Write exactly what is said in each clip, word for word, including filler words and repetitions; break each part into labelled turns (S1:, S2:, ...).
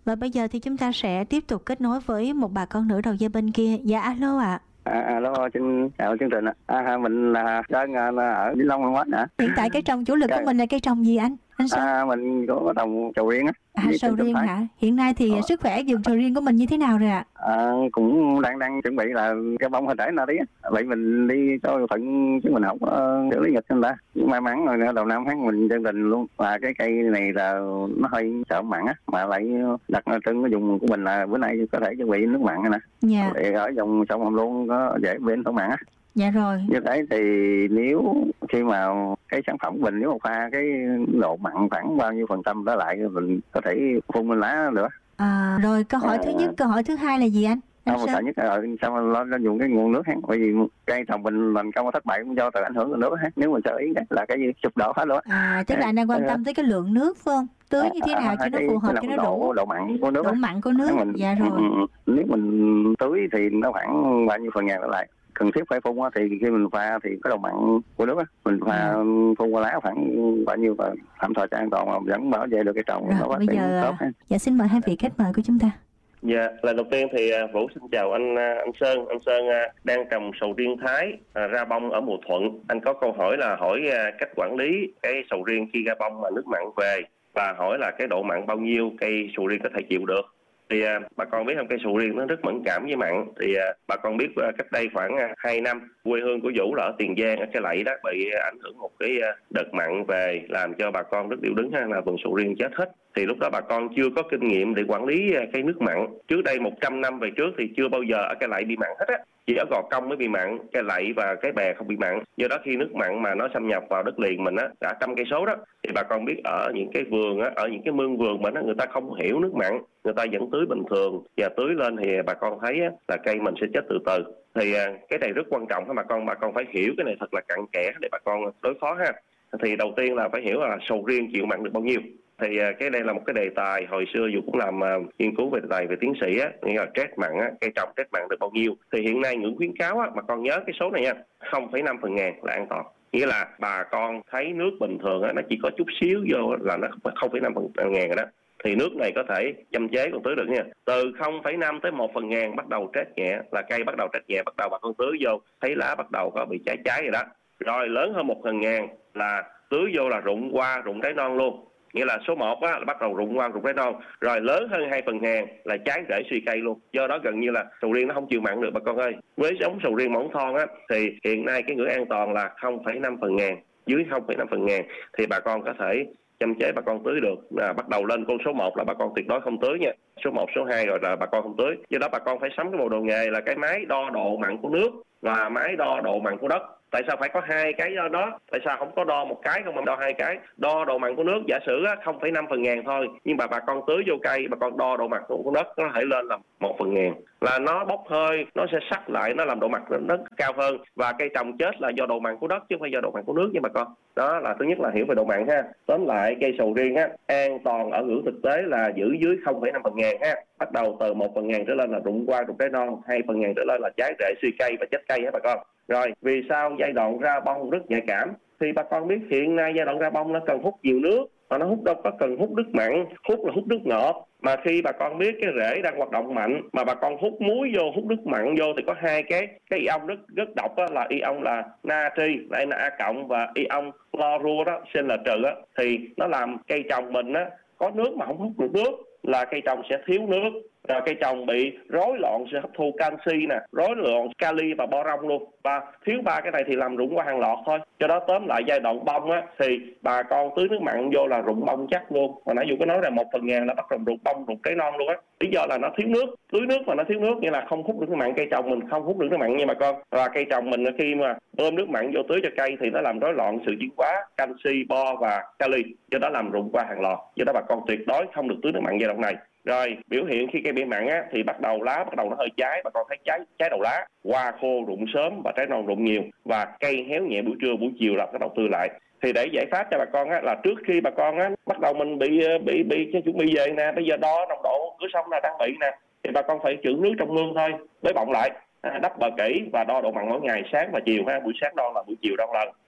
S1: Và bây giờ thì chúng ta sẽ tiếp tục kết nối với một bà con nữ đầu dây bên kia. Dạ alo ạ.
S2: À, alo, xin chào chương trình ạ. À, mình là Sơn ở Vĩnh Long Long Quách hả?
S1: Hiện tại cây trồng chủ lực
S2: Cái-
S1: của mình là cây trồng gì anh? Anh Sơn?
S2: À, mình có trồng sầu riêng á.
S1: À,
S2: với
S1: sầu
S2: trồng
S1: riêng
S2: thái.
S1: hả? Hiện nay thì
S2: Ờ.
S1: sức khỏe vườn sầu riêng của mình như thế nào rồi ạ?
S2: À, cũng đang đang chuẩn bị là cái bông hồi trễ nào tí á. Vậy mình đi cho thuận chứ mình không có xử lý nghịch anh ta. May mắn rồi đầu năm tháng mình chương trình luôn. Và cái cây này là nó hơi sợ mặn á, mà lại đặt ở trên cái vùng của mình là bữa nay có thể chuẩn bị nước mặn nè.
S1: Dạ.
S2: Để ở dòng sông Hàm Luông có dễ bên thổ mặn á.
S1: Dạ rồi.
S2: Như thế thì nếu khi mà cái sản phẩm mình nếu mà pha cái độ mặn khoảng bao nhiêu phần trăm đó lại mình có thể phun lên lá nữa.
S1: À, rồi câu hỏi
S2: À,
S1: thứ nhất, câu hỏi thứ hai là gì anh? Anh
S2: Không,
S1: Sơn?
S2: sợ nhất là sao mà lo nó dùng cái nguồn nước hết, bởi vì cây trồng mình mình không có thất bại cũng do từ ảnh hưởng của nước hết. Nếu mình sơ ý là cái gì sụp đổ hết luôn.
S1: À, tức là anh đang quan tâm tới cái lượng nước phải không? Tưới như thế nào cho nó phù hợp, cho nó đủ
S2: độ mặn của nước.
S1: độ mặn của nước.
S2: Mình,
S1: Dạ rồi.
S2: Nếu mình tưới thì nó khoảng bao nhiêu phần ngàn trở lại. Cần thiết phải phun thì khi mình pha thì cái độ mặn của nước á, mình pha
S1: Ừ.
S2: phun qua lá khoảng bao nhiêu và tạm thời cho an toàn mà vẫn bảo vệ được cái trồng nó
S1: Rồi,
S2: phát
S1: bây
S2: triển
S1: giờ
S2: tốt ha.
S1: dạ xin mời hai vị khách mời của chúng ta.
S3: Dạ, lần đầu tiên thì à, Vũ xin chào anh à, anh Sơn. Anh Sơn à, đang trồng sầu riêng Thái à, ra bông ở mùa thuận. Anh có câu hỏi là hỏi à, cách quản lý cái sầu riêng khi ra bông mà nước mặn về, và hỏi là cái độ mặn bao nhiêu cây sầu riêng có thể chịu được. Thì à, bà con biết không, cây sầu riêng nó rất mẫn cảm với mặn. Thì à, bà con biết à, cách đây khoảng à, hai năm quê hương của Vũ là ở Tiền Giang, ở Cái Lậy đó, bị ảnh hưởng một cái à, đợt mặn về làm cho bà con rất điêu đứng ha, là vườn sầu riêng chết hết. Thì lúc đó bà con chưa có kinh nghiệm để quản lý cái nước mặn. Trước đây một trăm năm về trước thì chưa bao giờ ở Cái Lậy bị mặn hết á. Chỉ ở Gò Công mới bị mặn, Cái Lậy và Cái Bè không bị mặn. Do đó khi nước mặn mà nó xâm nhập vào đất liền mình á, cả trăm cây số đó, thì bà con biết ở những cái vườn á, ở những cái mương vườn mình á, người ta không hiểu nước mặn, người ta vẫn tưới bình thường, và tưới lên thì bà con thấy á, là cây mình sẽ chết từ từ. Thì cái này rất quan trọng ha bà con, bà con phải hiểu cái này thật là cặn kẽ để bà con đối phó ha. Thì đầu tiên là phải hiểu là sầu riêng chịu mặn được bao nhiêu. Thì cái đây là một cái đề tài hồi xưa dù cũng làm uh, nghiên cứu về đề tài về tiến sĩ á, nghĩa là stress mặn á, cây trồng stress mặn được bao nhiêu. Thì hiện nay ngưỡng khuyến cáo á, mà con nhớ cái số này nha, không phẩy năm phần ngàn là an toàn. Nghĩa là bà con thấy nước bình thường á, nó chỉ có chút xíu vô là nó không phẩy năm phần ngàn rồi đó. Thì nước này có thể châm chế còn tưới được nha. Từ không phẩy năm tới một phần ngàn bắt đầu stress nhẹ, là cây bắt đầu stress nhẹ, bắt đầu bà con tưới vô thấy lá bắt đầu có bị cháy cháy rồi đó. Rồi lớn hơn một phần ngàn là tưới vô là rụng qua, rụng trái non luôn. Nghĩa là số một á, là bắt đầu rụng qua rụng trái non. Rồi lớn hơn hai phần ngàn là trái rễ suy cây luôn. Do đó gần như là sầu riêng nó không chịu mặn được bà con ơi. Với giống sầu riêng mỏng thon á, thì hiện nay cái ngưỡng an toàn là không phẩy năm phần ngàn. Dưới không phẩy năm phần ngàn thì bà con có thể châm chế bà con tưới được. À, bắt đầu lên con số một là bà con tuyệt đối không tưới nha. Số một, số hai rồi là bà con không tưới. Do đó bà con phải sắm cái bộ đồ nghề là cái máy đo độ mặn của nước và máy đo độ mặn của đất. Tại sao phải có hai cái đó? Tại sao không có đo một cái không mà đo hai cái? Đo độ mặn của nước giả sử không phẩy năm phần ngàn thôi, nhưng mà bà con tưới vô cây, bà con đo độ mặn của đất nó thể lên là một phần ngàn, là nó bốc hơi, nó sẽ sắc lại, nó làm độ mặn nó cao hơn, và cây trồng chết là do độ mặn của đất chứ không phải do độ mặn của nước nha bà con. Đó là thứ nhất là hiểu về độ mặn ha. Tóm lại cây sầu riêng á, an toàn ở ngưỡng thực tế là giữ dưới không phẩy năm phần ngàn ha. Bắt đầu từ một phần ngàn trở lên là rụng qua rụng trái non, hai phần ngàn trở lên là trái rễ suy cây và chết cây hả bà con. Rồi vì sao giai đoạn ra bông rất nhạy cảm? Thì bà con biết hiện nay giai đoạn ra bông nó cần hút nhiều nước, mà nó hút đâu có cần hút nước mặn, hút là hút nước ngọt. Mà khi bà con biết cái rễ đang hoạt động mạnh mà bà con hút muối vô, hút nước mặn vô thì có hai cái cái ion rất rất độc đó, là ion là natri là Na cộng và ion clorua đó xê en trừ á, thì nó làm cây trồng mình á có nước mà không hút được nước là cây trồng sẽ thiếu nước, rồi cây trồng bị rối loạn sự hấp thu canxi nè, rối loạn kali và boron luôn, và thiếu ba cái này thì làm rụng qua hàng loạt thôi. Do đó tóm lại giai đoạn bông á thì bà con tưới nước mặn vô là rụng bông chắc luôn. Mà nãy dù có nói là một phần ngàn là bắt đầu rụng bông, rụng trái non luôn á. Lý do là nó thiếu nước, tưới nước mà nó thiếu nước nghĩa là không hút được nước mặn, cây trồng mình không hút được nước mặn nha bà con. Và cây trồng mình khi mà bơm nước mặn vô tưới cho cây thì nó làm rối loạn sự chuyển hóa canxi, bo và kali, do đó làm rụng qua hàng loạt. Do đó bà con tuyệt đối không được tưới nước mặn giai đoạn này. Rồi biểu hiện khi cây bị mặn á thì bắt đầu lá bắt đầu nó hơi cháy, bà con thấy cháy cháy đầu lá, hoa khô, rụng sớm và trái non rụng nhiều, và cây héo nhẹ buổi trưa, buổi chiều là bắt đầu tươi lại. Thì để giải pháp cho bà con á là trước khi bà con á bắt đầu mình bị bị bị chuẩn bị về nè, bây giờ đo nồng độ cửa sông là đang bị nè, thì bà con phải trữ nước trong mương thôi, lấy bọng lại, à, đắp bờ kỹ và đo độ mặn mỗi ngày sáng và chiều ha, buổi sáng đo là buổi chiều đo lần.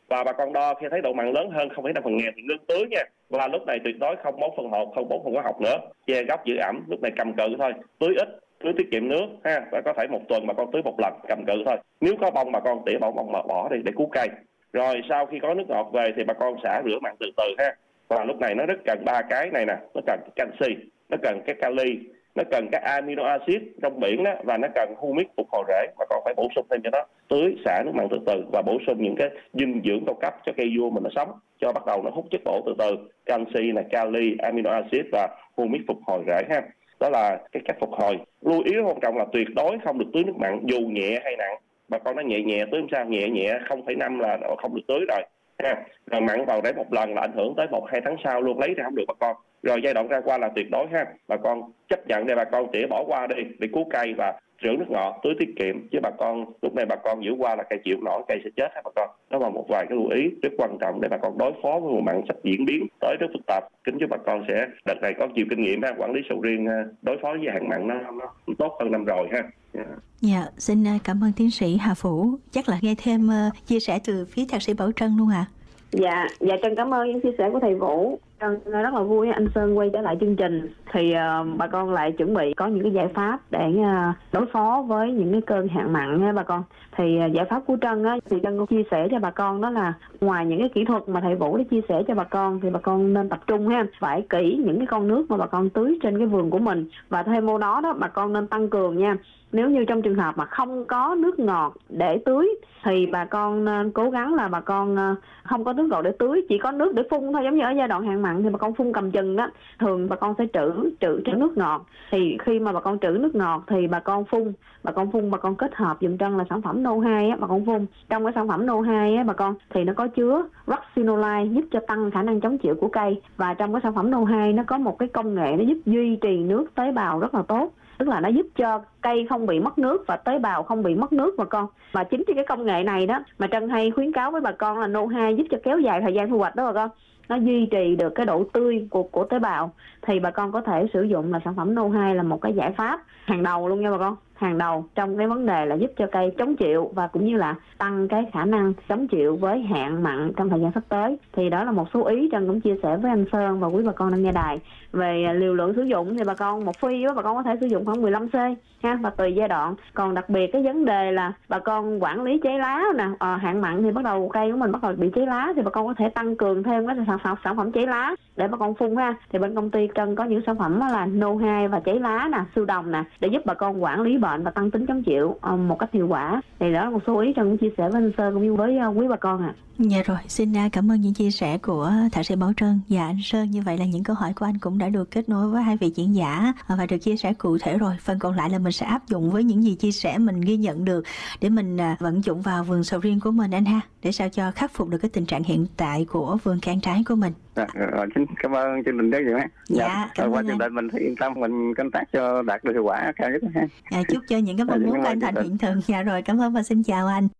S3: Và bà con đo khi thấy độ mặn lớn hơn không phẩy năm phần ngàn thì ngưng tưới nha. Và lúc này tuyệt đối không bón phân hột, không bón phân hóa học nữa, che gốc giữ ẩm, lúc này cầm cự thôi, tưới ít, tưới tiết kiệm nước ha, và có thể một tuần bà con tưới một lần, cầm cự thôi. Nếu có bông bà con tỉa bỏ bông mà bỏ đi để cứu cây. Rồi sau khi có nước ngọt về thì bà con xả rửa mặn từ từ ha. Và lúc này nó rất cần ba cái này nè, nó cần canxi, nó cần cái kali, nó cần các amino acid trong biển đó, và nó cần humic phục hồi rễ, mà còn phải bổ sung thêm cho nó, tưới xả nước mặn từ từ và bổ sung những cái dinh dưỡng cao cấp cho cây vua mình nó sống, cho bắt đầu nó hút chất bổ từ từ, canxi này, kali, amino acid và humic phục hồi rễ ha. Đó là cái cách phục hồi. Lưu ý quan trọng là tuyệt đối không được tưới nước mặn dù nhẹ hay nặng. Bà con nó nhẹ nhẹ tưới làm sao, nhẹ nhẹ không phẩy năm là không được tưới rồi ha. Rồi mặn vào để một lần là ảnh hưởng tới một hai tháng sau luôn, lấy ra không được bà con. Rồi giai đoạn ra qua là tuyệt đối ha, bà con chấp nhận để bà con tỉa bỏ qua đi để cứu cây và rửa nước ngọt, tưới tiết kiệm, chứ bà con lúc này bà con giữ qua là cây chịu nổi, cây sẽ chết ha bà con. Đó là một vài cái lưu ý rất quan trọng để bà con đối phó với mùa mặn sắp diễn biến tới rất phức tạp. Kính chúc bà con sẽ đợt này có nhiều kinh nghiệm ha, quản lý sầu riêng đối phó với hạn mặn nó, nó tốt hơn năm rồi ha. Yeah.
S1: Dạ, xin cảm ơn tiến sĩ Hà Vũ. Chắc là nghe thêm uh, chia sẻ từ phía thạc sĩ Bảo Trân luôn ạ. À?
S4: Dạ, dạ Trân cảm ơn những chia sẻ của thầy Vũ. Trân rất là vui anh Sơn quay trở lại chương trình. Thì uh, bà con lại chuẩn bị có những cái giải pháp để uh, đối phó với những cái cơn hạn mặn nha bà con. Thì uh, giải pháp của Trân á, thì Trân cũng chia sẻ cho bà con đó là ngoài những cái kỹ thuật mà thầy Vũ đã chia sẻ cho bà con thì bà con nên tập trung ha, phải kỹ những cái con nước mà bà con tưới trên cái vườn của mình. Và thêm vô đó đó bà con nên tăng cường nha. Nếu như trong trường hợp mà không có nước ngọt để tưới thì bà con nên cố gắng là bà con không có nước ngọt để tưới, chỉ có nước để phun thôi. Giống như ở giai đoạn hạn mặn thì bà con phun cầm chừng đó, thường bà con sẽ trữ trữ trữ nước ngọt. Thì khi mà bà con trữ nước ngọt thì bà con phun bà con phun bà con kết hợp dùm Trân là sản phẩm No hai á, bà con phun trong cái sản phẩm No hai á bà con thì nó có chứa Roxinolide giúp cho tăng khả năng chống chịu của cây. Và trong cái sản phẩm No hai nó có một cái công nghệ nó giúp duy trì nước tế bào rất là tốt, tức là nó giúp cho cây không bị mất nước và tế bào không bị mất nước bà con. Và chính vì cái công nghệ này đó mà Trân hay khuyến cáo với bà con là No hai giúp cho kéo dài thời gian thu hoạch đó bà con. Nó duy trì được cái độ tươi của của tế bào thì bà con có thể sử dụng là sản phẩm No hai là một cái giải pháp hàng đầu luôn nha bà con. Hàng đầu trong cái vấn đề là giúp cho cây chống chịu và cũng như là tăng cái khả năng chống chịu với hạn mặn trong thời gian sắp tới. Thì đó là một số ý Trân cũng chia sẻ với anh Sơn và quý bà con đang nghe đài. Về liều lượng sử dụng thì bà con một phi đó, bà con có thể sử dụng khoảng mười lăm xê ha, và tùy giai đoạn. Còn đặc biệt cái vấn đề là bà con quản lý cháy lá nè, à, hạn mặn thì bắt đầu cây của mình bắt đầu bị cháy lá thì bà con có thể tăng cường thêm cái sản phẩm sản phẩm cháy lá để bà con phun ha. Thì bên công ty Trân có những sản phẩm là No hai và cháy lá nè, siêu đồng nè, để giúp bà con quản lý bệnh và tăng tính chống chịu uh, một cách hiệu quả. Thì đó là một số ý Trân cũng chia sẻ với anh Sơn cũng như với uh, quý bà con ạ. À.
S1: Dạ rồi, xin cảm ơn những chia sẻ của thạc sĩ Bảo Trân và anh Sơn. Như vậy là những câu hỏi của anh cũng đã được kết nối với hai vị diễn giả và được chia sẻ cụ thể rồi. Phần còn lại là mình sẽ áp dụng với những gì chia sẻ mình ghi nhận được để mình vận dụng vào vườn sầu riêng của mình anh ha, để sao cho khắc phục được cái tình trạng hiện tại của vườn cam trái của mình.
S2: Dạ, rồi, xin cảm ơn chương trình rất nhiều ha.
S1: Dạ, dạ
S2: cảm qua chương trình mình thấy yên tâm, mình canh tác cho đạt được hiệu quả cao nhất ha.
S1: Dạ, chúc cho những cái mong muốn của anh thành hiện thực. Dạ rồi, cảm ơn và xin chào anh.